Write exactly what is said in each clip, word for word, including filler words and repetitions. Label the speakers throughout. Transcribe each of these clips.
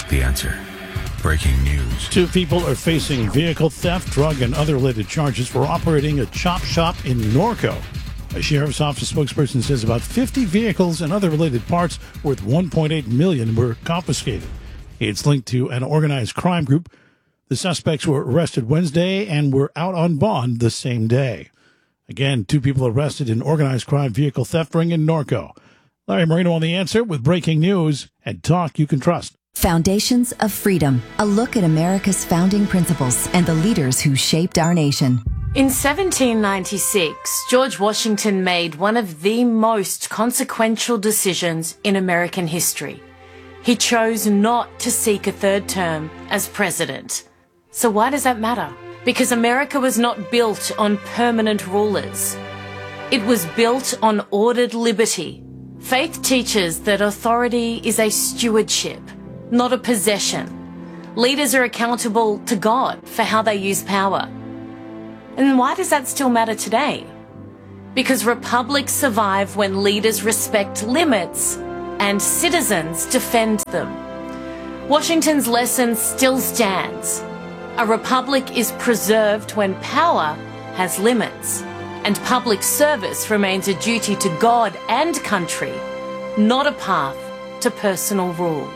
Speaker 1: The Answer. Breaking news.
Speaker 2: Two people are facing vehicle theft, drug, and other related charges for operating a chop shop in Norco. A sheriff's office spokesperson says about fifty vehicles and other related parts worth one point eight million dollars were confiscated. It's linked to an organized crime group. The suspects were arrested Wednesday and were out on bond the same day. Again, two people arrested in organized crime vehicle theft ring in Norco. Larry Marino on The Answer with breaking news and talk you can trust.
Speaker 3: Foundations of Freedom, a look at America's founding principles and the leaders who shaped our nation.
Speaker 4: In seventeen ninety-six, George Washington made one of the most consequential decisions in American history. He chose not to seek a third term as president. So why does that matter? Because America was not built on permanent rulers. It was built on ordered liberty. Faith teaches that authority is a stewardship, not a possession. Leaders are accountable to God for how they use power. And why does that still matter today? Because republics survive when leaders respect limits and citizens defend them. Washington's lesson still stands. A republic is preserved when power has limits, and public service remains a duty to God and country, not a path to personal rule.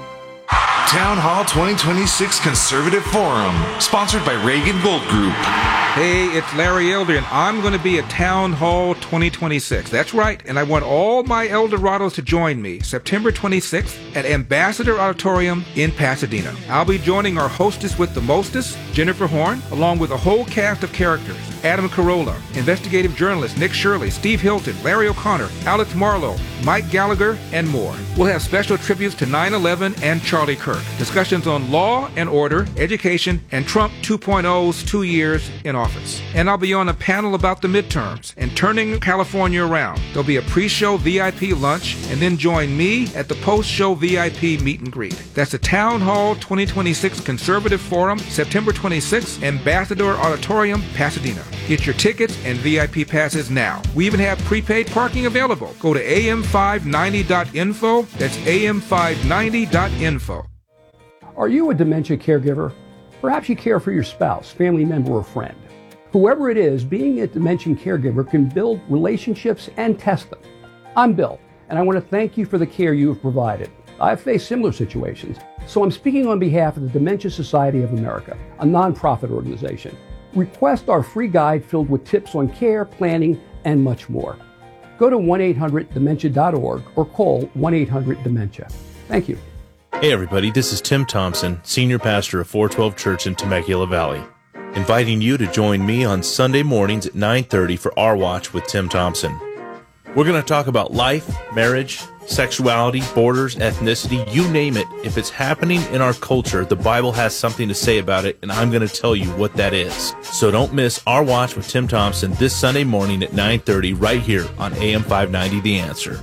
Speaker 5: Town Hall twenty twenty-six Conservative Forum, sponsored by Reagan Gold Group.
Speaker 6: Hey, it's Larry Elder, and I'm going to be at Town Hall twenty twenty-six. That's right, and I want all my Eldorados to join me September twenty-sixth at Ambassador Auditorium in Pasadena. I'll be joining our hostess with the mostest, Jennifer Horn, along with a whole cast of characters. Adam Carolla, investigative journalist Nick Shirley, Steve Hilton, Larry O'Connor, Alex Marlowe, Mike Gallagher, and more. We'll have special tributes to nine eleven and Charlie Kirk, discussions on law and order, education, and Trump two point oh's two years in office. And I'll be on a panel about the midterms and turning California around. There'll be a pre-show V I P lunch, and then join me at the post-show V I P meet and greet. That's the Town Hall twenty twenty-six Conservative Forum, September twenty-sixth, Ambassador Auditorium, Pasadena. Get your tickets and V I P passes now. We even have prepaid parking available. Go to A M five ninety dot info. That's A M five ninety dot info.
Speaker 7: Are you a dementia caregiver? Perhaps you care for your spouse, family member, or friend. Whoever it is, being a dementia caregiver can build relationships and test them. I'm Bill, and I want to thank you for the care you have provided. I've faced similar situations, so I'm speaking on behalf of the Dementia Society of America, a nonprofit organization. Request our free guide filled with tips on care, planning, and much more. Go to one eight hundred dementia dot org or call one eight hundred dementia. Thank you.
Speaker 8: Hey everybody, this is Tim Thompson, Senior Pastor of four twelve Church in Temecula Valley, inviting you to join me on Sunday mornings at nine thirty for Our Watch with Tim Thompson. We're going to talk about life, marriage, sexuality, borders, ethnicity, you name it. If it's happening in our culture, the Bible has something to say about it, and I'm going to tell you what that is. So don't miss Our Watch with Tim Thompson this Sunday morning at nine thirty right here on A M five ninety The Answer.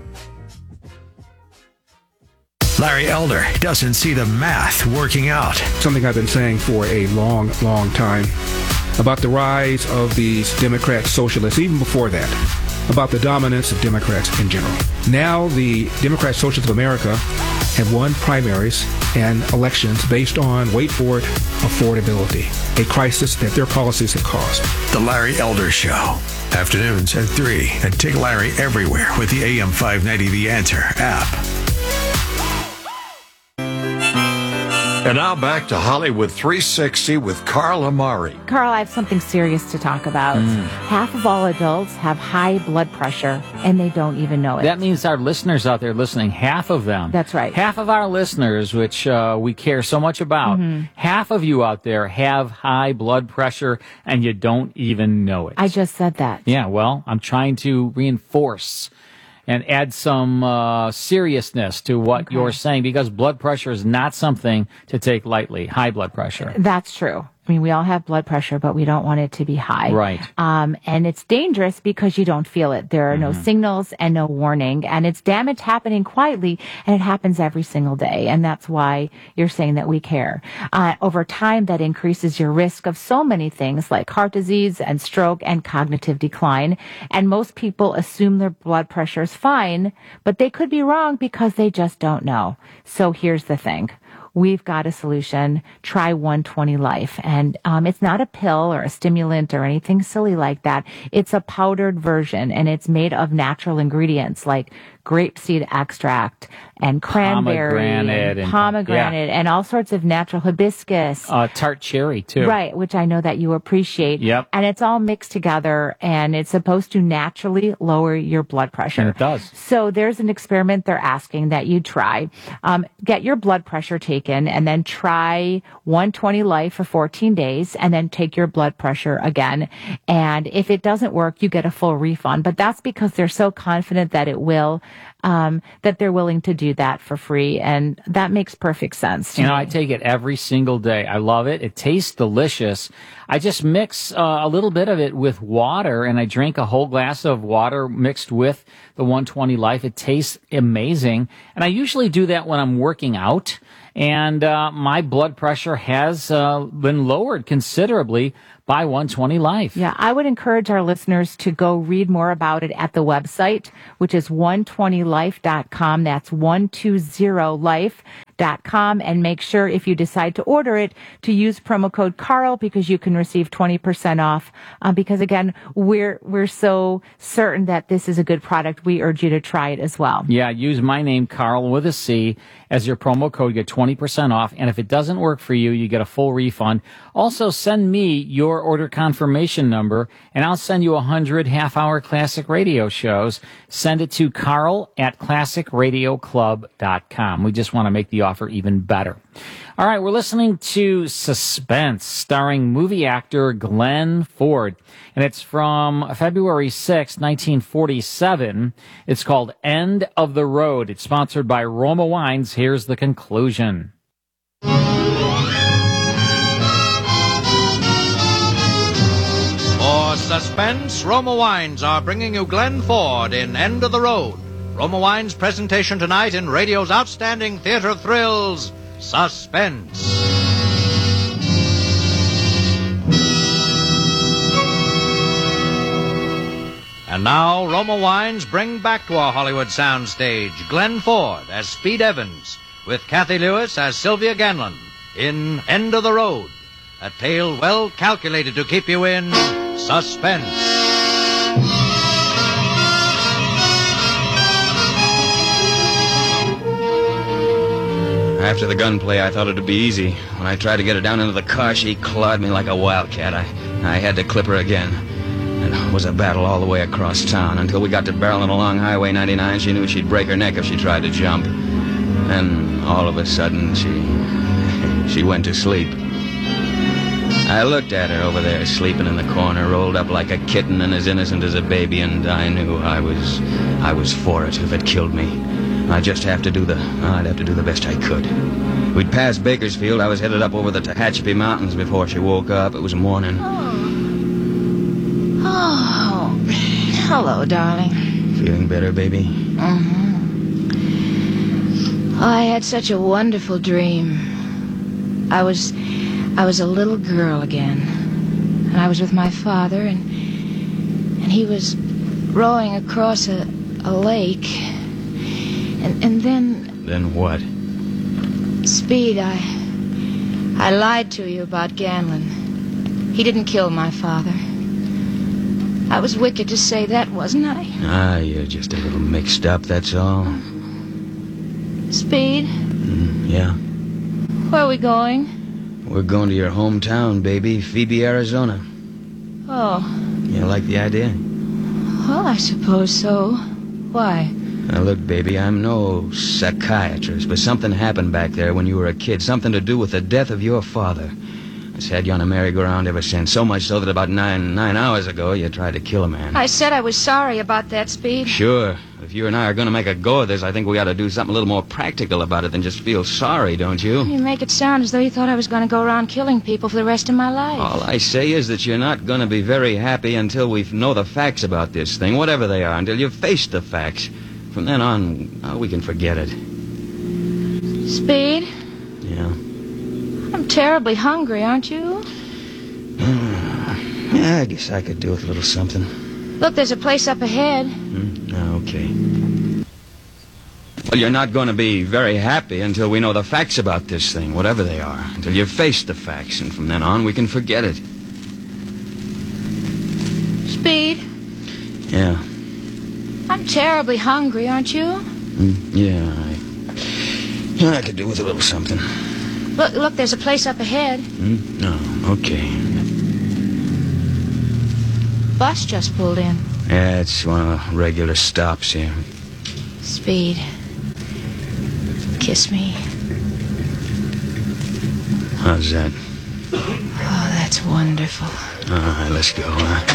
Speaker 1: Larry Elder doesn't see the math working out.
Speaker 9: Something I've been saying for a long, long time about the rise of these Democrat socialists, even before that, about the dominance of Democrats in general. Now the Democrat Socialists of America have won primaries and elections based on, wait for it, affordability, a crisis that their policies have caused.
Speaker 1: The Larry Elder Show. Afternoons at three. And take Larry everywhere with the A M five ninety The Answer app. And now back to Hollywood three sixty with Carl Amari.
Speaker 10: Carl, I have something serious to talk about. Mm. Half of all adults have high blood pressure, and they don't even know it.
Speaker 11: That means our listeners out there listening, half of them.
Speaker 10: That's right.
Speaker 11: Half of our listeners, which uh, we care so much about, mm-hmm. half of you out there have high blood pressure, and you don't even know it.
Speaker 10: I just said that.
Speaker 11: Yeah, well, I'm trying to reinforce and add some uh, seriousness to what okay. you're saying, because blood pressure is not something to take lightly, high blood pressure.
Speaker 10: That's true. I mean, we all have blood pressure, but we don't want it to be high.
Speaker 11: Right.
Speaker 10: Um, and it's dangerous because you don't feel it. There are mm-hmm. no signals and no warning. And it's damage happening quietly, and it happens every single day. And that's why you're saying that we care. Uh, over time, that increases your risk of so many things like heart disease and stroke and cognitive decline. And most people assume their blood pressure is fine, but they could be wrong because they just don't know. So here's the thing. we've got a solution. Try one twenty Life. And um, it's not a pill or a stimulant or anything silly like that. It's a powdered version, and it's made of natural ingredients like grapeseed extract and cranberry
Speaker 11: Pomegranate
Speaker 10: and
Speaker 11: and-
Speaker 10: pomegranate
Speaker 11: yeah.
Speaker 10: and all sorts of natural hibiscus.
Speaker 11: Uh, tart cherry, too.
Speaker 10: Right, which I know that you appreciate.
Speaker 11: Yep.
Speaker 10: And it's all mixed together, and it's supposed to naturally lower your blood pressure.
Speaker 11: And it does.
Speaker 10: So there's an experiment they're asking that you try. Um, get your blood pressure taken, and then try one twenty Life for fourteen days, and then take your blood pressure again. And if it doesn't work, you get a full refund. But that's because they're so confident that it will, um, that they're willing to do that for free. And that makes perfect sense to
Speaker 11: You know,
Speaker 10: me.
Speaker 11: I take it every single day. I love it. It tastes delicious. I just mix uh, a little bit of it with water, and I drink a whole glass of water mixed with the one twenty Life. It tastes amazing. And I usually do that when I'm working out, and uh, my blood pressure has uh, been lowered considerably by one twenty Life.
Speaker 10: Yeah, I would encourage our listeners to go read more about it at the website, which is one twenty life dot com. That's one twenty life dot com. And make sure, if you decide to order it, to use promo code Carl, because you can receive twenty percent off. Um, because again, we're we're so certain that this is a good product. We urge you to try it as well.
Speaker 11: Yeah, use my name, Carl, with a C, as your promo code. You get twenty percent off. And if it doesn't work for you, you get a full refund. Also, send me your order confirmation number, and I'll send you one hundred half-hour classic radio shows. Send it to Carl at classic radio club dot com. We just want to make the offer even better. All right, we're listening to Suspense, starring movie actor Glenn Ford. And it's from February sixth, nineteen forty-seven. It's called End of the Road. It's sponsored by Roma Wines. Here's the conclusion.
Speaker 12: For Suspense, Roma Wines are bringing you Glenn Ford in End of the Road. Roma Wines' presentation tonight in radio's outstanding theater of thrills, Suspense. And now, Roma Wines bring back to our Hollywood soundstage Glenn Ford as Speed Evans, with Kathy Lewis as Sylvia Ganlon in End of the Road, a tale well calculated to keep you in suspense.
Speaker 13: After the gunplay, I thought it'd be easy. When I tried to get her down into the car, she clawed me like a wildcat. I, I had to clip her again. It was a battle all the way across town. Until we got to barreling along Highway ninety-nine, she knew she'd break her neck if she tried to jump. Then, all of a sudden, she... she went to sleep. I looked at her over there, sleeping in the corner, rolled up like a kitten and as innocent as a baby, and I knew I was... I was for it if it killed me. I'd just have to do the... I'd have to do the best I could. We'd passed Bakersfield. I was headed up over the Tehachapi Mountains before she woke up. It was morning.
Speaker 14: Oh, hello, darling.
Speaker 13: Feeling better, baby?
Speaker 14: Mm-hmm. Oh, I had such a wonderful dream. I was, I was a little girl again, and I was with my father, and and he was rowing across a, a lake, and and then
Speaker 13: Then what?
Speaker 14: Speed, I, I lied to you about Ganlon. He didn't kill my father. I was wicked to say that, wasn't I?
Speaker 13: Ah, you're just a little mixed up, that's all.
Speaker 14: Speed,
Speaker 13: Mm, yeah.
Speaker 14: where are we going?
Speaker 13: We're going to your hometown, baby. Phoebe, Arizona.
Speaker 14: Oh,
Speaker 13: You like the idea?
Speaker 14: well, I suppose so. Why?
Speaker 13: Now, look, baby, I'm no psychiatrist, but something happened back there when you were a kid. Something to do with the death of your father. It's had you on a merry-go-round ever since. So much so that about nine nine hours ago, you tried to kill a man.
Speaker 14: I said I was sorry about that, Speed.
Speaker 13: Sure. If you and I are going to make a go of this, I think we ought to do something a little more practical about it than just feel sorry, don't you?
Speaker 14: You make it sound as though you thought I was going to go around killing people for the rest of my life.
Speaker 13: All I say is that you're not going to be very happy until we know the facts about this thing, whatever they are, until you've faced the facts. From then on, oh, we can forget it.
Speaker 14: Speed,
Speaker 13: Yeah.
Speaker 14: I'm terribly hungry, aren't you?
Speaker 13: Yeah, I guess I could do with a little something.
Speaker 14: Look, there's a place up ahead.
Speaker 13: Hmm? Oh, okay. Well, you're not going to be very happy until we know the facts about this thing, whatever they are. Until you've faced the facts, and from then on, we can forget it.
Speaker 14: Speed,
Speaker 13: Yeah.
Speaker 14: I'm terribly hungry, aren't you?
Speaker 13: Mm, yeah, I... Yeah, I could do with a little something.
Speaker 14: Look, look, there's a place up ahead.
Speaker 13: Mm? No, okay.
Speaker 14: Bus just pulled in.
Speaker 13: Yeah, it's one of the regular stops here.
Speaker 14: Speed, kiss me.
Speaker 13: How's that?
Speaker 14: Oh, that's wonderful.
Speaker 13: All right, let's go, huh?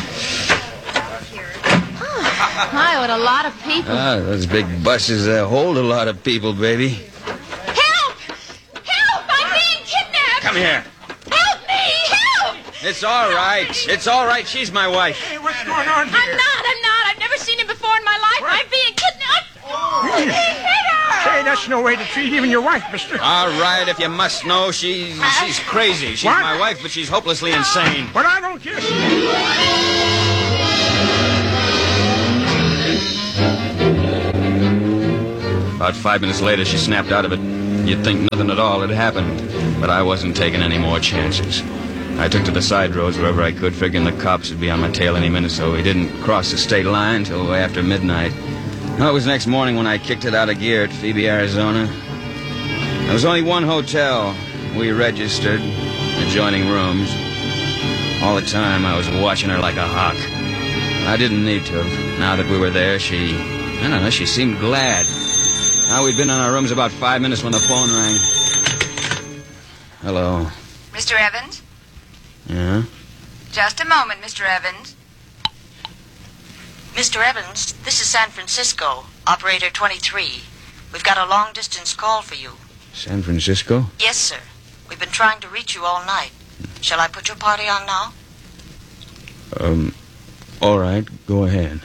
Speaker 14: My, what a lot of people.
Speaker 13: Ah, those big buses uh, hold a lot of people, baby.
Speaker 14: Help! Help! I'm being kidnapped!
Speaker 13: Come here.
Speaker 14: Help me! Help!
Speaker 13: It's all right. It's all right. She's my wife.
Speaker 15: Hey, what's going on here?
Speaker 14: I'm not, I'm not. I've never seen him before in my life.
Speaker 15: What?
Speaker 14: I'm being kidnapped.
Speaker 15: Say, that's no way to treat even your wife, mister.
Speaker 13: All right, if you must know, she's she's crazy. She's
Speaker 15: What?
Speaker 13: my wife, but she's hopelessly insane.
Speaker 15: But I don't care.
Speaker 13: About five minutes later, she snapped out of it. You'd think nothing at all had happened, but I wasn't taking any more chances. I took to the side roads wherever I could, figuring the cops would be on my tail any minute, so we didn't cross the state line till after midnight. Well, it was next morning when I kicked it out of gear at Phoebe, Arizona. There was only one hotel. We registered, adjoining rooms. All the time, I was watching her like a hawk. I didn't need to have. Now that we were there, she... I don't know, she seemed glad. Now, we'd been in our rooms about five minutes when the phone rang. Hello.
Speaker 16: Mister Evans?
Speaker 13: Yeah?
Speaker 16: Just a moment, Mister Evans. Mister Evans, this is San Francisco, operator twenty-three. We've got a long-distance call for you.
Speaker 13: San Francisco?
Speaker 16: Yes, sir. We've been trying to reach you all night. Shall I put your party on now?
Speaker 13: Um, all right, go ahead.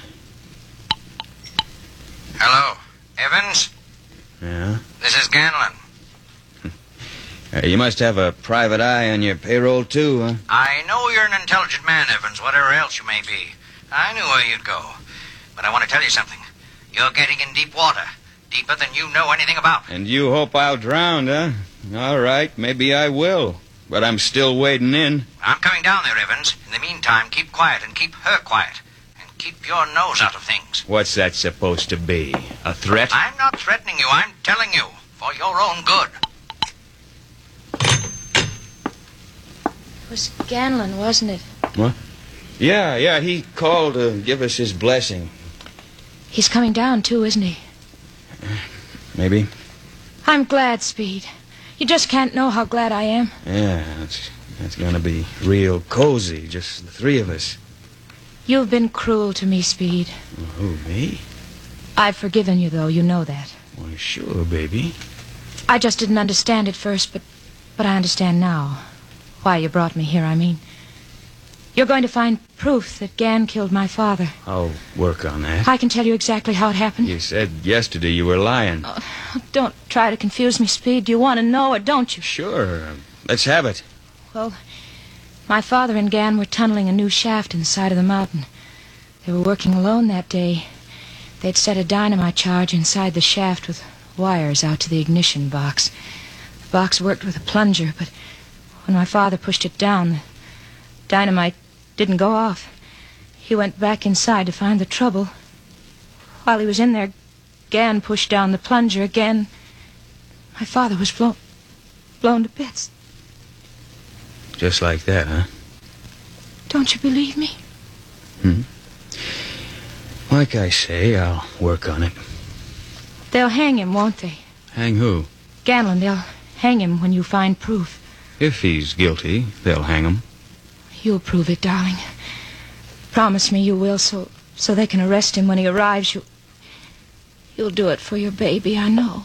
Speaker 17: Hello, Evans?
Speaker 13: Yeah?
Speaker 17: This is Ganlon.
Speaker 13: Uh, you must have a private eye on your payroll, too, huh?
Speaker 17: I know you're an intelligent man, Evans, whatever else you may be. I knew where you'd go. But I want to tell you something. You're getting in deep water. Deeper than you know anything about.
Speaker 13: And you hope I'll drown, huh? All right, maybe I will. But I'm still wading in.
Speaker 17: I'm coming down there, Evans. In the meantime, keep quiet and keep her quiet. And keep your nose out of things.
Speaker 13: What's that supposed to be? A threat?
Speaker 17: I'm not threatening you. I'm telling you. For your own good.
Speaker 14: It was Ganlon, wasn't it?
Speaker 13: What? Yeah, yeah, he called to give us his blessing.
Speaker 14: He's coming down, too, isn't he?
Speaker 13: Maybe.
Speaker 14: I'm glad, Speed. You just can't know how glad I am.
Speaker 13: Yeah, that's, that's gonna be real cozy, just the three of us.
Speaker 14: You've been cruel to me, Speed.
Speaker 13: Who, me?
Speaker 14: I've forgiven you, though. You know that.
Speaker 13: Why, sure, baby.
Speaker 14: I just didn't understand at first, but, but I understand now. Why you brought me here, I mean. You're going to find proof that Gan killed my father.
Speaker 13: I'll work on that.
Speaker 14: I can tell you exactly how it happened.
Speaker 13: You said yesterday you were lying.
Speaker 14: Oh, don't try to confuse me, Speed. Do you want to know or don't you?
Speaker 13: Sure. Let's have it.
Speaker 14: Well, my father and Gan were tunneling a new shaft in the side of the mountain. They were working alone that day. They'd set a dynamite charge inside the shaft with wires out to the ignition box. The box worked with a plunger, but when my father pushed it down, the dynamite didn't go off. He went back inside to find the trouble. While he was in there, Gan pushed down the plunger again. My father was blown, blown to bits.
Speaker 13: Just like that, huh?
Speaker 14: Don't you believe me?
Speaker 13: Hmm. Like I say, I'll work on it.
Speaker 14: They'll hang him, won't they?
Speaker 13: Hang who?
Speaker 14: Ganlon, they'll hang him when you find proof.
Speaker 13: If he's guilty, they'll hang him.
Speaker 14: You'll prove it, darling. Promise me you will, so so they can arrest him when he arrives. You, you'll do it for your baby, I know.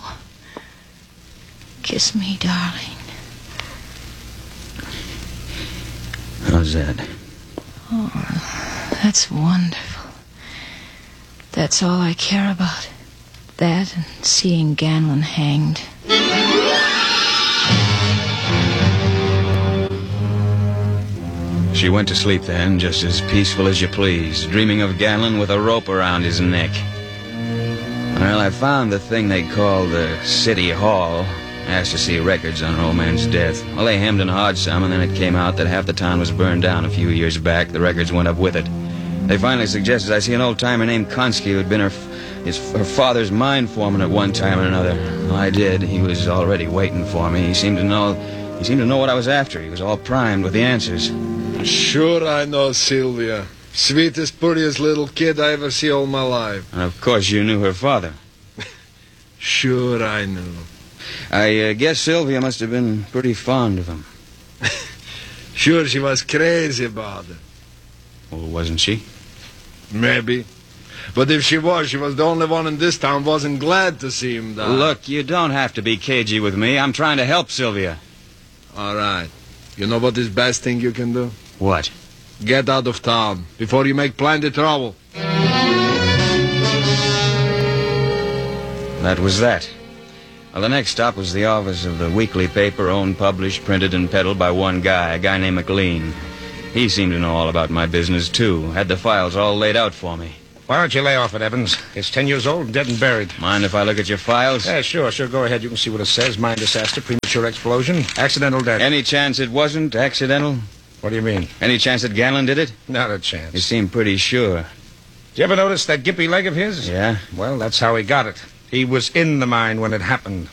Speaker 14: Kiss me, darling.
Speaker 13: How's that?
Speaker 14: Oh, that's wonderful. That's all I care about. That and seeing Ganlon hanged.
Speaker 13: She went to sleep then, just as peaceful as you please, dreaming of Ganlon with a rope around his neck. Well, I found the thing they call the City Hall. Asked to see records on an old man's death. Well, they hemmed and hawed some, and then it came out that half the town was burned down a few years back. The records went up with it. They finally suggested I see an old-timer named Konski who had been her, his, her father's mine foreman at one time or another. Well, I did. He was already waiting for me. He seemed to know... He seemed to know what I was after. He was all primed with the answers.
Speaker 18: Sure I know Sylvia. Sweetest, prettiest little kid I ever see all my life.
Speaker 13: And of course you knew her father.
Speaker 18: Sure I knew.
Speaker 13: I uh, guess Sylvia must have been pretty fond of him.
Speaker 18: Sure, she was crazy about it.
Speaker 13: Well, wasn't she?
Speaker 18: Maybe. But if she was, she was the only one in this town wasn't glad to see him die.
Speaker 13: Look, you don't have to be cagey with me. I'm trying to help Sylvia.
Speaker 18: All right. You know what is the best thing you can do?
Speaker 13: What?
Speaker 18: Get out of town before you make plenty trouble.
Speaker 13: That was that. Well, the next stop was the office of the weekly paper, owned, published, printed, and peddled by one guy, a guy named McLean. He seemed to know all about my business, too. Had the files all laid out for me.
Speaker 15: Why don't you lay off it, Evans? It's ten years old, dead and buried.
Speaker 13: Mind if I look at your files?
Speaker 15: Yeah, sure, sure. Go ahead. You can see what it says. Mine disaster, premature explosion, accidental death.
Speaker 13: Any chance it wasn't accidental?
Speaker 15: What do you mean?
Speaker 13: Any chance that Ganlon did it?
Speaker 15: Not a chance.
Speaker 13: You seem pretty sure.
Speaker 15: Did you ever notice that gimpy leg of his?
Speaker 13: Yeah?
Speaker 15: Well, that's how he got it. He was in the mine when it happened.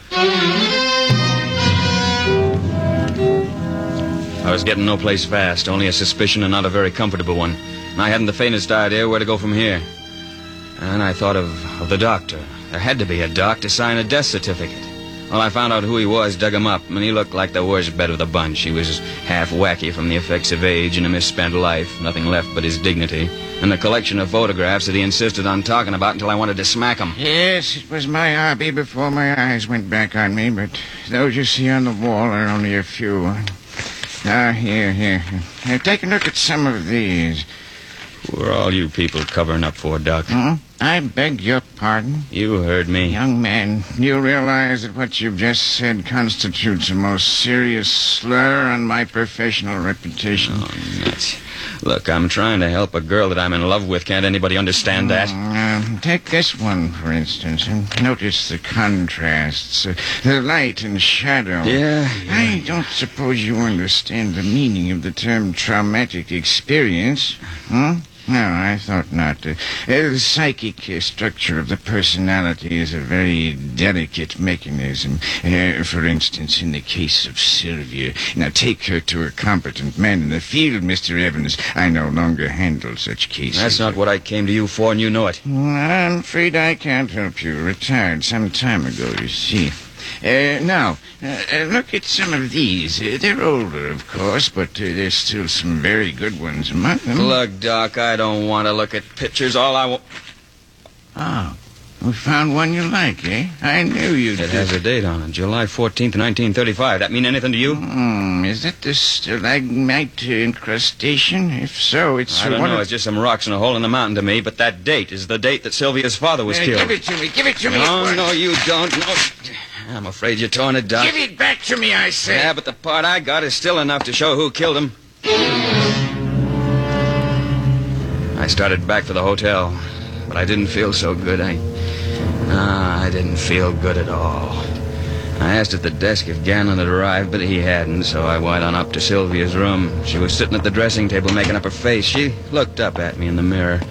Speaker 13: I was getting no place fast, only a suspicion and not a very comfortable one. And I hadn't the faintest idea where to go from here. And I thought of, of the doctor. There had to be a doc to sign a death certificate. Well, I found out who he was, dug him up, and he looked like the worst bet of the bunch. He was half wacky from the effects of age and a misspent life, nothing left but his dignity, and the collection of photographs that he insisted on talking about until I wanted to smack him.
Speaker 17: Yes, it was my hobby before my eyes went back on me, but those you see on the wall are only a few. Ah, here, here. Now, take a look at some of these.
Speaker 13: Who are all you people covering up for, Doc?
Speaker 17: Hmm? I beg your pardon?
Speaker 13: You heard me.
Speaker 17: Young man, you realize that what you've just said constitutes a most serious slur on my professional reputation?
Speaker 13: Oh, nuts. Look, I'm trying to help a girl that I'm in love with. Can't anybody understand that?
Speaker 17: Uh, take this one, for instance, and notice the contrasts, uh, the light and shadow.
Speaker 13: Yeah, yeah.
Speaker 17: I don't suppose you understand the meaning of the term traumatic experience, hmm? No, I thought not. Uh, the psychic uh, structure of the personality is a very delicate mechanism. Uh, for instance, in the case of Sylvia. Now, take her to a competent man in the field, Mister Evans. I no longer handle such cases.
Speaker 13: That's not what I came to you for, and you know it.
Speaker 17: I'm afraid I can't help you. Retired some time ago, you see. Uh, now, uh, look at some of these. Uh, they're older, of course, but uh, there's still some very good ones among them.
Speaker 13: Look, Doc, I don't want to look at pictures. All I want...
Speaker 17: Oh, we found one you like, eh? I knew you'd...
Speaker 13: It has a date on it, July fourteenth, nineteen thirty-five. That mean anything to you?
Speaker 17: Hmm, is that the stalagmite incrustation? If so, it's...
Speaker 13: I don't
Speaker 17: one
Speaker 13: know.
Speaker 17: of...
Speaker 13: It's just some rocks in a hole in the mountain to me, but that date is the date that Sylvia's father was
Speaker 17: Uh,
Speaker 13: killed.
Speaker 17: give it to me. Give it to me.
Speaker 13: No,
Speaker 17: at
Speaker 13: no,
Speaker 17: once.
Speaker 13: you don't. No. I'm afraid you're torn it, Doc.
Speaker 17: Give it back to me, I say.
Speaker 13: Yeah, but the part I got is still enough to show who killed him. I started back for the hotel, but I didn't feel so good. I... Ah, I didn't feel good at all. I asked at the desk if Ganlon had arrived, but he hadn't, so I went on up to Sylvia's room. She was sitting at the dressing table making up her face. She looked up at me in the mirror.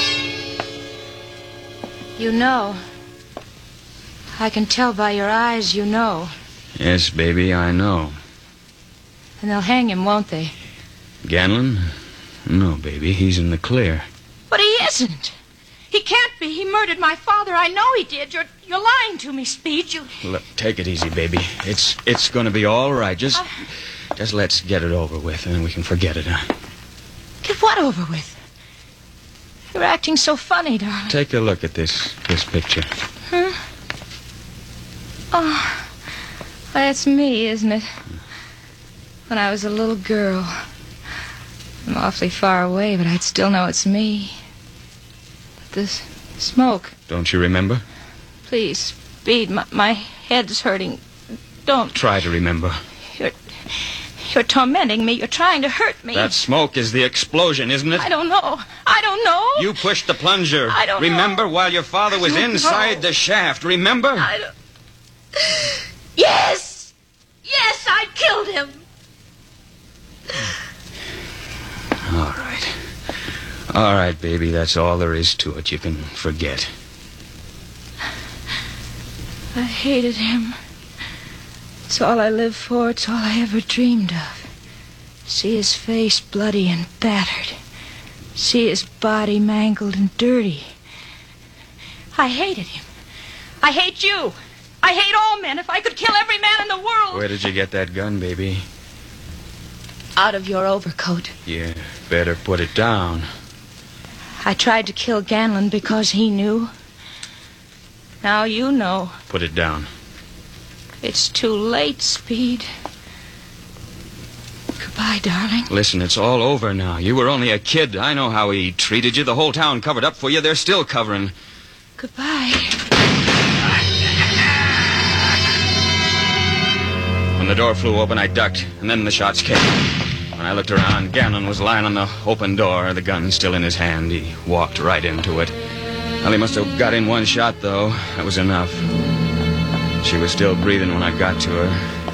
Speaker 14: You know. I can tell by your eyes you know.
Speaker 13: Yes, baby, I know.
Speaker 14: And they'll hang him, won't they?
Speaker 13: Ganlon? No, baby, he's in the clear.
Speaker 14: But he isn't. He can't be. He murdered my father. I know he did. You're you're lying to me, Speed. You...
Speaker 13: Look, take it easy, baby. It's it's going to be all right. Just, uh, just let's get it over with, and then we can forget it, huh?
Speaker 14: Get what over with? You're acting so funny, darling.
Speaker 13: Take a look at this this picture.
Speaker 14: Huh? Oh, that's me, isn't it? When I was a little girl. I'm awfully far away, but I'd still know it's me. But this smoke.
Speaker 13: Don't you remember?
Speaker 14: Please, Speed, my, my head's hurting. Don't.
Speaker 13: Try to remember.
Speaker 14: You're, you're tormenting me. You're trying to hurt me.
Speaker 13: That smoke is the explosion, isn't it?
Speaker 14: I don't know. I don't know.
Speaker 13: You pushed the plunger.
Speaker 14: I don't
Speaker 13: Remember
Speaker 14: know.
Speaker 13: while your father was
Speaker 14: I don't
Speaker 13: inside
Speaker 14: know.
Speaker 13: the shaft. Remember?
Speaker 14: I don't... Yes! Yes, I killed him.
Speaker 13: All right. All right, baby, that's all there is to it. You can forget.
Speaker 14: I hated him. It's all I lived for. It's all I ever dreamed of. See his face bloody and battered. See his body mangled and dirty. I hated him. I hate you. I hate all men. If I could kill every man in the world.
Speaker 13: Where did you get that gun, baby?
Speaker 14: Out of your overcoat.
Speaker 13: Yeah, better put it down.
Speaker 14: I tried to kill Ganlon because he knew. Now you know.
Speaker 13: Put it down.
Speaker 14: It's too late, Speed. Goodbye, darling.
Speaker 13: Listen, it's all over now. You were only a kid. I know how he treated you. The whole town covered up for you. They're still covering.
Speaker 14: Goodbye.
Speaker 13: When the door flew open, I ducked, and then the shots came. When I looked around, Ganlon was lying on the open door, the gun still in his hand. He walked right into it. Well, he must have got in one shot, though. That was enough. She was still breathing when I got to her.